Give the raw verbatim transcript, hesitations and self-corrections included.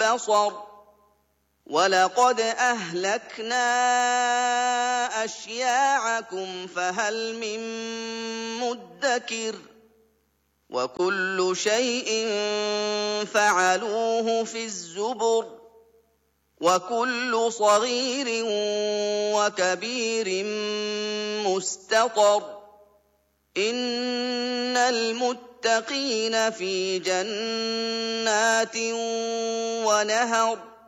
بَصَرٍ وَلَقَدْ أَهْلَكْنَا أَشْيَاعَكُمْ فَهَلْ مِن مُّدَّكِرٍ وَكُلُّ شَيْءٍ فَعَلُوهُ فِي الزُّبُرِ وَكُلُّ صَغِيرٍ وَكَبِيرٍ مُّسْتَطَرٌ إِنَّ الْمُتَّقِينَ فِي جَنَّاتٍ وَنَهَرٍ